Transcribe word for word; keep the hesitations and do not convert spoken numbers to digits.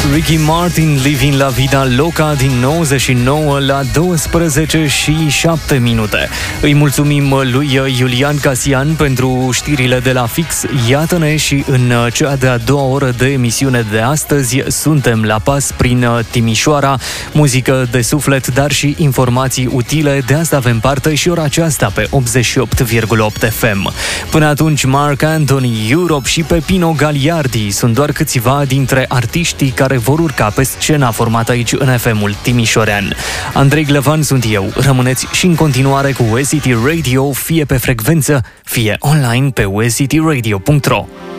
Ricky Martin, Living La Vida Loca din nouăzeci și nouă la douăsprezece și șapte minute. Îi mulțumim lui Iulian Casian pentru știrile de la Fix. Iată-ne și în cea de-a doua oră de emisiune de astăzi suntem la pas prin Timișoara. Muzică de suflet, dar și informații utile. De asta avem parte și ora aceasta pe optzeci și opt virgulă opt F M. Până atunci, Marc Anthony, Europe și Pepino Gagliardi sunt doar câțiva dintre artiștii care vor urca pe scena formată aici în F M-ul timișorean. Andrei Glăvan sunt eu. Rămâneți și în continuare cu U S C T Radio, fie pe frecvență, fie online pe u s c t radio punct r o.